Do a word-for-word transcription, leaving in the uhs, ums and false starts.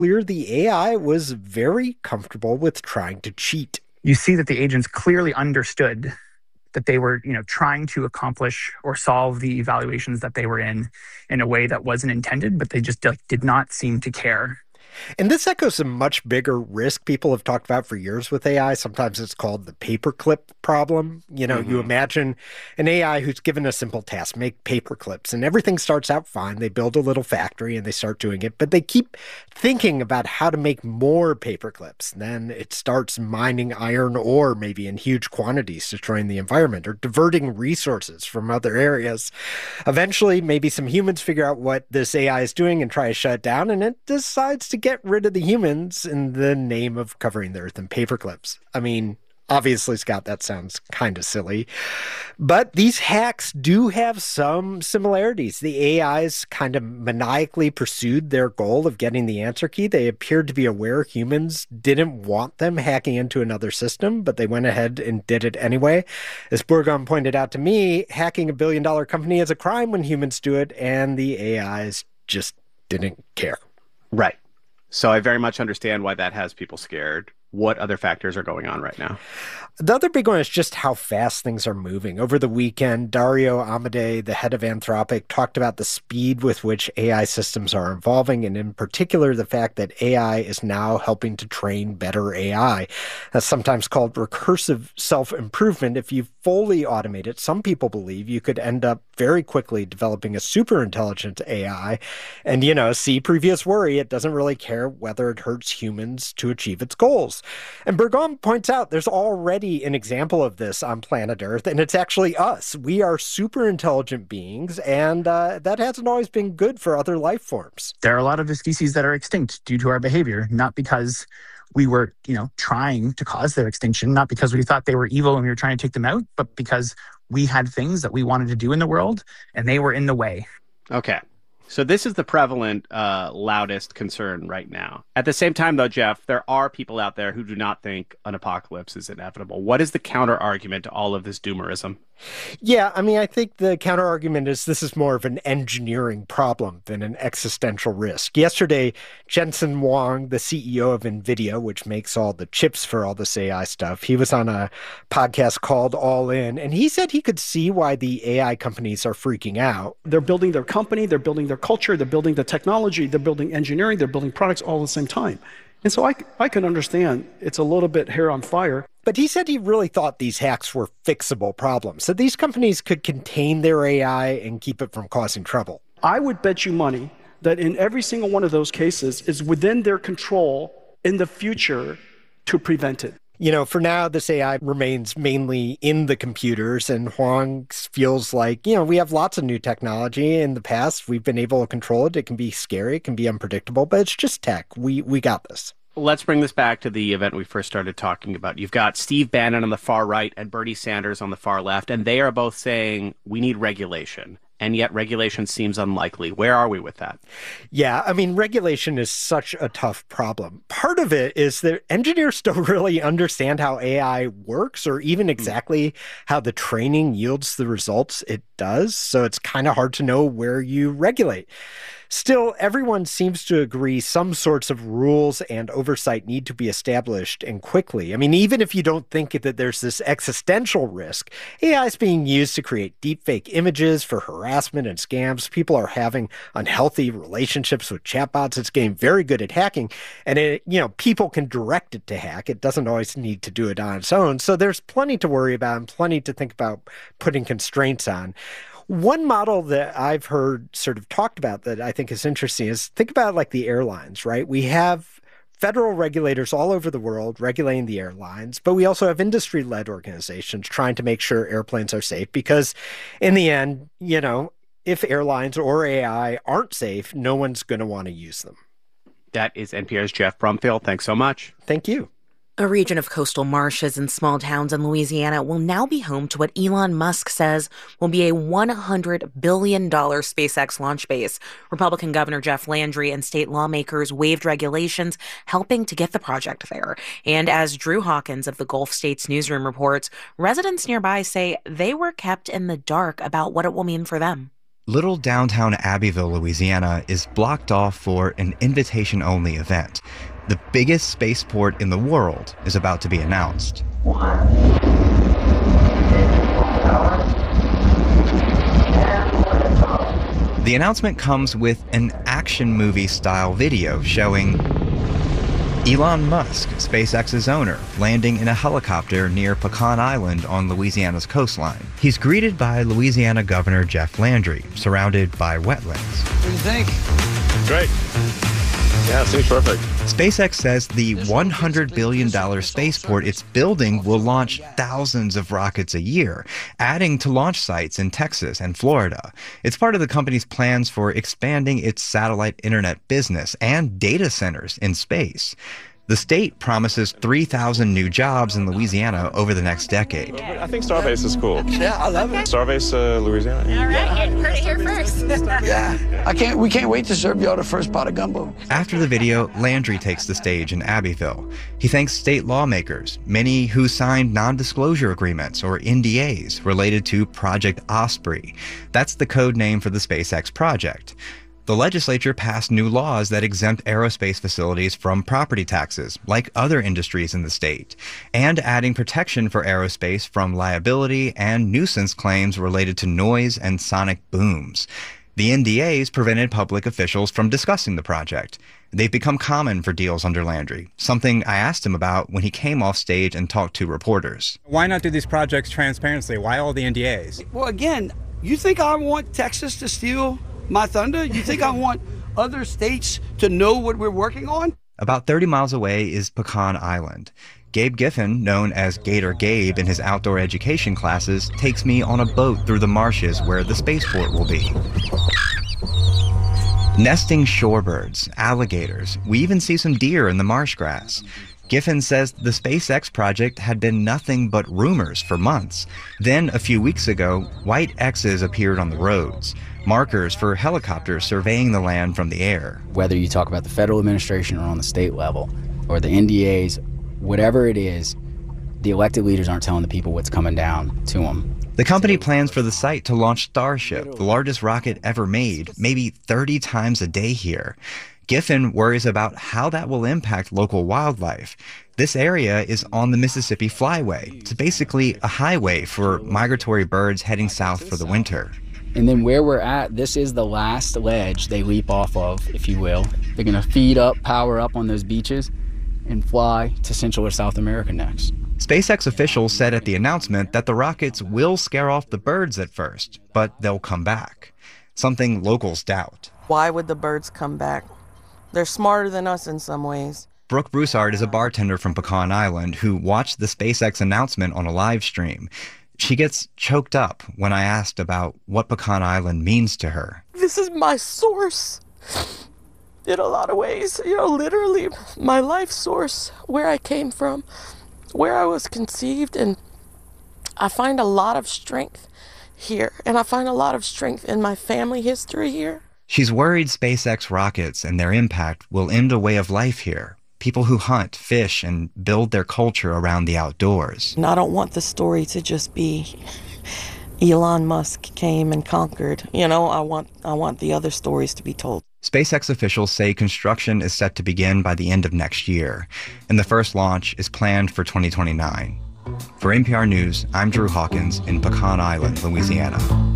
clear the A I was very comfortable with trying to cheat. You see that the agents clearly understood that they were, you know, trying to accomplish or solve the evaluations that they were in in a way that wasn't intended, but they just like, did not seem to care. And this echoes a much bigger risk people have talked about for years with A I. Sometimes it's called the paperclip problem. You know, mm-hmm. you imagine an A I who's given a simple task, make paper clips, and everything starts out fine. They build a little factory and they start doing it, but they keep thinking about how to make more paper clips. Then it starts mining iron ore, maybe in huge quantities, destroying the environment or diverting resources from other areas. Eventually, maybe some humans figure out what this A I is doing and try to shut it down, and it decides to get rid of the humans in the name of covering the earth in paper clips. I mean, obviously, Scott, that sounds kind of silly. But these hacks do have some similarities. The A Is kind of maniacally pursued their goal of getting the answer key. They appeared to be aware humans didn't want them hacking into another system, but they went ahead and did it anyway. As Burgon pointed out to me, hacking a billion-dollar company is a crime when humans do it, and the A Is just didn't care. Right. So I very much understand why that has people scared. What other factors are going on right now? The other big one is just how fast things are moving. Over the weekend, Dario Amodei, the head of Anthropic, talked about the speed with which A I systems are evolving, and in particular, the fact that A I is now helping to train better A I. That's sometimes called recursive self-improvement. If you fully automate it, some people believe you could end up very quickly developing a super intelligent A I. And, you know, see previous worry, it doesn't really care whether it hurts humans to achieve its goals. And Burgon points out there's already an example of this on planet Earth, and it's actually us. We are super intelligent beings, and uh, that hasn't always been good for other life forms. There are a lot of the species that are extinct due to our behavior, not because we were, you know, trying to cause their extinction, not because we thought they were evil and we were trying to take them out, but because we had things that we wanted to do in the world, and they were in the way. Okay. So this is the prevalent, uh, loudest concern right now. At the same time, though, Jeff, there are people out there who do not think an apocalypse is inevitable. What is the counter-argument to all of this doomerism? Yeah, I mean, I think the counter-argument is this is more of an engineering problem than an existential risk. Yesterday, Jensen Huang, the C E O of NVIDIA, which makes all the chips for all this A I stuff, he was on a podcast called All In, and he said he could see why the A I companies are freaking out. They're building their company, they're building their culture, they're building the technology, they're building engineering, they're building products all at the same time. And so I, I can understand it's a little bit hair on fire. But he said he really thought these hacks were fixable problems, so these companies could contain their A I and keep it from causing trouble. I would bet you money that in every single one of those cases, it's within their control in the future to prevent it. You know, for now, this A I remains mainly in the computers, and Huang feels like, you know, we have lots of new technology. In the past, we've been able to control it. It can be scary, it can be unpredictable, but it's just tech. We we got this. Let's bring this back to the event we first started talking about. You've got Steve Bannon on the far right and Bernie Sanders on the far left, and they are both saying we need regulation. And yet regulation seems unlikely. Where are we with that? Yeah, I mean, regulation is such a tough problem. Part of it is that engineers don't really understand how A I works or even exactly how the training yields the results it does. So it's kind of hard to know where you regulate. Still, everyone seems to agree some sorts of rules and oversight need to be established and quickly. I mean, even if you don't think that there's this existential risk, A I is being used to create deepfake images for harassment and scams. People are having unhealthy relationships with chatbots. It's getting very good at hacking. And, it, you know, people can direct it to hack. It doesn't always need to do it on its own. So there's plenty to worry about and plenty to think about putting constraints on. One model that I've heard sort of talked about that I think is interesting is think about like the airlines, right? We have federal regulators all over the world regulating the airlines, but we also have industry-led organizations trying to make sure airplanes are safe because in the end, you know, if airlines or A I aren't safe, no one's going to want to use them. That is N P R's Jeff Brumfiel. Thanks so much. Thank you. A region of coastal marshes and small towns in Louisiana will now be home to what Elon Musk says will be a one hundred billion dollars SpaceX launch base. Republican Governor Jeff Landry and state lawmakers waived regulations helping to get the project there. And as Drew Hawkins of the Gulf States Newsroom reports, residents nearby say they were kept in the dark about what it will mean for them. little downtown Abbeville, Louisiana is blocked off for an invitation-only event. The biggest spaceport in the world is about to be announced. One. The announcement comes with an action movie-style video showing Elon Musk, SpaceX's owner, landing in a helicopter near Pecan Island on Louisiana's coastline. He's greeted by Louisiana Governor Jeff Landry, surrounded by wetlands. What do you think? Great. Yeah, it seems perfect. SpaceX says the one hundred billion dollars spaceport it's building will launch thousands of rockets a year, adding to launch sites in Texas and Florida. It's part of the company's plans for expanding its satellite internet business and data centers in space. The state promises three thousand new jobs in Louisiana over the next decade. I think Starbase is cool. Yeah, I love it. Starbase, uh, Louisiana. All right, you heard it here first. Yeah, I can't. We can't wait to serve y'all the first pot of gumbo. After the video, Landry takes the stage in Abbeville. He thanks state lawmakers, many who signed non-disclosure agreements or N D As related to Project Osprey. That's the code name for the SpaceX project. The legislature passed new laws that exempt aerospace facilities from property taxes, like other industries in the state, and adding protection for aerospace from liability and nuisance claims related to noise and sonic booms. The N D As prevented public officials from discussing the project. They've become common for deals under Landry, something I asked him about when he came off stage and talked to reporters. Why not do these projects transparently? Why all the N D As? Well, again, you think I want Texas to steal my thunder? You think I want other states to know what we're working on? About thirty miles away is Pecan Island. Gabe Giffen, known as Gator Gabe in his outdoor education classes, takes me on a boat through the marshes where the spaceport will be. Nesting shorebirds, alligators, we even see some deer in the marsh grass. Giffen says the SpaceX project had been nothing but rumors for months. Then, a few weeks ago, white X's appeared on the roads, markers for helicopters surveying the land from the air. Whether you talk about the federal administration or on the state level, or the N D As, whatever it is, the elected leaders aren't telling the people what's coming down to them. The company plans for the site to launch Starship, the largest rocket ever made, maybe thirty times a day here. Giffen worries about how that will impact local wildlife. This area is on the Mississippi Flyway. It's basically a highway for migratory birds heading south for the winter. And then where we're at, this is the last ledge they leap off of, if you will. They're going to feed up, power up on those beaches, and fly to Central or South America next. SpaceX officials said at the announcement that the rockets will scare off the birds at first, but they'll come back. Something locals doubt. Why would the birds come back? They're smarter than us in some ways. Brooke Broussard is a bartender from Pecan Island who watched the SpaceX announcement on a live stream. She gets choked up when I asked about what Pecan Island means to her. This is my source in a lot of ways. You know, literally my life source, where I came from, where I was conceived. And I find a lot of strength here. And I find a lot of strength in my family history here. She's worried SpaceX rockets and their impact will end a way of life here. People who hunt, fish, and build their culture around the outdoors. And I don't want the story to just be Elon Musk came and conquered. You know, I want I want the other stories to be told. SpaceX officials say construction is set to begin by the end of next year, and the first launch is planned for twenty twenty-nine. For N P R News, I'm Drew Hawkins in Pecan Island, Louisiana.